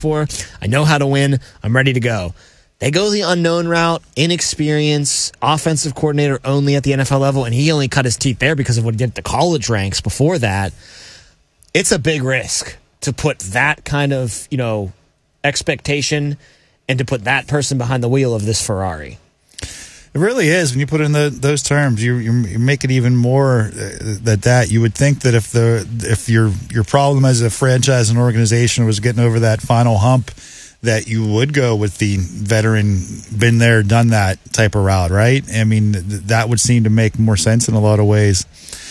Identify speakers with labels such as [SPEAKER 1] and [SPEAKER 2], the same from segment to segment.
[SPEAKER 1] for. I know how to win. I'm ready to go. They go the unknown route, inexperience, offensive coordinator only at the NFL level, and he only cut his teeth there because of what he did at the college ranks before that. It's a big risk to put that kind of, expectation and to put that person behind the wheel of this Ferrari.
[SPEAKER 2] It really is. When you put it in those terms, you make it even more that you would think that if your problem as a franchise and organization was getting over that final hump, that you would go with the veteran, been there, done that type of route, right? I mean, that would seem to make more sense in a lot of ways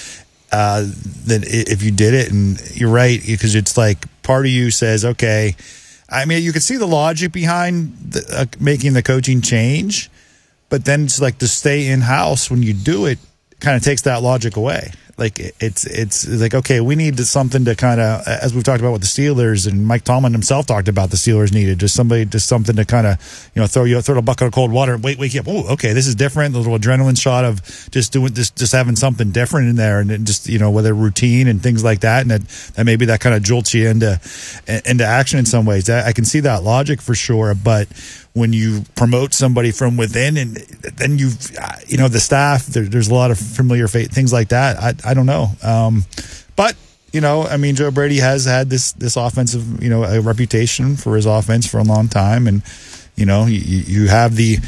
[SPEAKER 2] than if you did it. And you're right, because it's like part of you says, okay, I mean, you could see the logic behind making the coaching change, but then it's like to stay in-house when you do it kind of takes that logic away. Like it's like, okay, we need something to kind of, as we've talked about with the Steelers, and Mike Tomlin himself talked about the Steelers needed just something to kind of, throw a bucket of cold water and wake you up. Oh, okay, this is different. A little adrenaline shot of just doing this, just having something different in there, and then just, whether routine and things like that, and that maybe that kind of jolts you into action in some ways. I can see that logic for sure, but when you promote somebody from within, and then the staff, there's a lot of familiar things like that. I don't know. But, Joe Brady has had this offensive, a reputation for his offense for a long time. And, you have the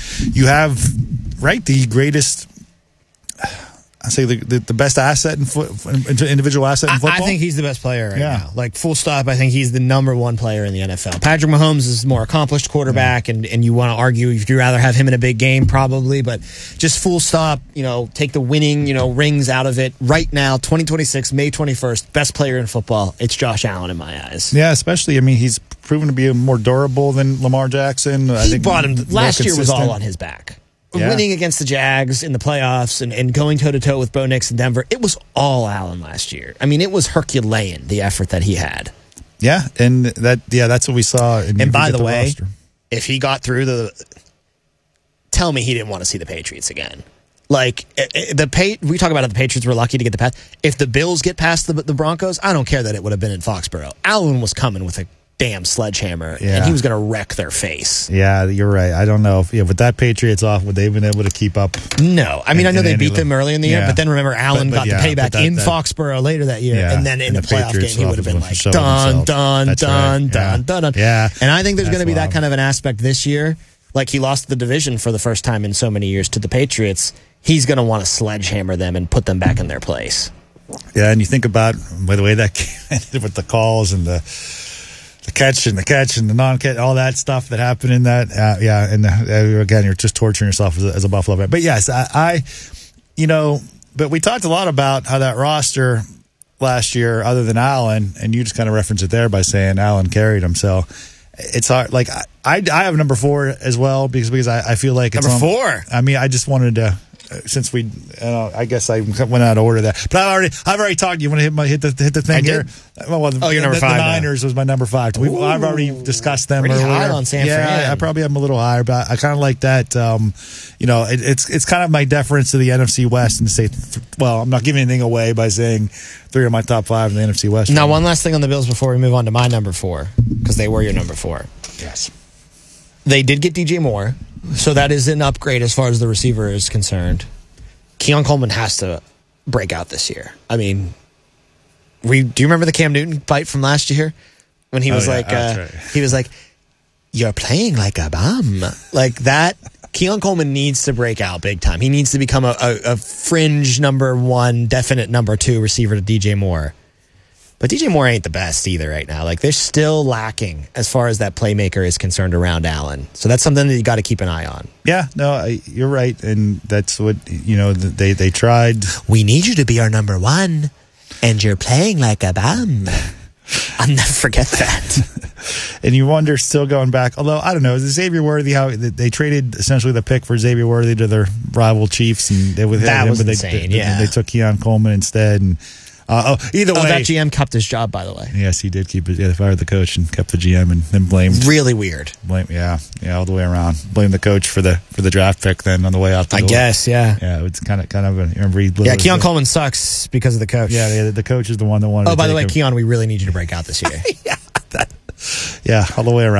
[SPEAKER 2] greatest, I say the best asset individual asset in football.
[SPEAKER 1] I think he's the best player right now. Like, full stop, I think he's the number one player in the NFL. Patrick Mahomes is a more accomplished quarterback, and you want to argue if you'd rather have him in a big game, probably. But just full stop, take the winning, rings out of it. Right now, 2026, May 21st, best player in football. It's Josh Allen in my eyes.
[SPEAKER 2] Yeah, especially, he's proven to be more durable than Lamar Jackson. I think
[SPEAKER 1] brought him. Last year was all on his back. Yeah. Winning against the Jags in the playoffs and going toe-to-toe with Bo Nix in Denver, it was all Allen last year. I mean, it was Herculean, the effort that he had.
[SPEAKER 2] Yeah, and that's what we saw.
[SPEAKER 1] And by the way, if he got through tell me he didn't want to see the Patriots again. Like, we talk about how the Patriots were lucky to get the pass. If the Bills get past the Broncos, I don't care that it would have been in Foxborough. Allen was coming with a damn sledgehammer, and he was going to wreck their face.
[SPEAKER 2] Yeah, you're right. I don't know if with that Patriots off, would they have been able to keep up?
[SPEAKER 1] No, I know they beat them early in the year, but then remember Allen got the payback in Foxborough later that year, and then in the playoff game he would have been like dun dun dun dun dun.
[SPEAKER 2] Yeah,
[SPEAKER 1] and I think there's going to be that kind of an aspect this year. Like, he lost the division for the first time in so many years to the Patriots. He's going to want to sledgehammer them and put them back in their place.
[SPEAKER 2] Yeah, and you think about, by the way, that ended with the calls and the catch and the non-catch, all that stuff that happened in that. Again, you're just torturing yourself as a Buffalo fan. But yes, but we talked a lot about how that roster last year, other than Allen, and you just kind of referenced it there by saying Allen carried him. So it's hard. Like, I have number 4 as well because I feel like it's
[SPEAKER 1] number 4.
[SPEAKER 2] I just wanted to. Since we, I guess I went out of order there, but I've already talked. You want to hit the thing here?
[SPEAKER 1] Well, you're number 5.
[SPEAKER 2] The Niners was my number 5. I've already discussed them
[SPEAKER 1] pretty
[SPEAKER 2] earlier.
[SPEAKER 1] High on San Fran.
[SPEAKER 2] Yeah, I probably am a little higher, but I kind of like that. It's kind of my deference to the NFC West, and to say, I'm not giving anything away by saying 3 of my top 5 in the NFC West.
[SPEAKER 1] Now, one last thing on the Bills before we move on to my number 4, because they were your number 4.
[SPEAKER 2] Yes,
[SPEAKER 1] they did get DJ Moore, so that is an upgrade as far as the receiver is concerned. Keon Coleman has to break out this year. I mean, do you remember the Cam Newton bite from last year when he was he was like, "You're playing like a bum," like that. Keon Coleman needs to break out big time. He needs to become a fringe number 1, definite number 2 receiver to DJ Moore. But DJ Moore ain't the best either right now. Like, they're still lacking as far as that playmaker is concerned around Allen. So that's something that you got to keep an eye on.
[SPEAKER 2] Yeah, no, you're right. And that's what, they tried.
[SPEAKER 1] We need you to be our number 1, and you're playing like a bum. I'll never forget that.
[SPEAKER 2] And you wonder, still going back, although, I don't know, is Xavier Worthy, how they traded essentially the pick for Xavier Worthy to their rival Chiefs, and
[SPEAKER 1] that was insane,
[SPEAKER 2] they took Keon Coleman instead, and either way.
[SPEAKER 1] That GM kept his job, by the way.
[SPEAKER 2] Yes, he did keep it. Yeah, they fired the coach and kept the GM, and then blamed.
[SPEAKER 1] Really weird.
[SPEAKER 2] Yeah, all the way around. Blame the coach for the draft pick then on the way out the door.
[SPEAKER 1] I guess, yeah.
[SPEAKER 2] Yeah, it's kind of.
[SPEAKER 1] Keon Coleman sucks because of the coach.
[SPEAKER 2] Yeah, the coach is the one that wanted.
[SPEAKER 1] Oh, by the way, Keon, we really need you to break out this year.
[SPEAKER 2] Yeah, Yeah, all the way around.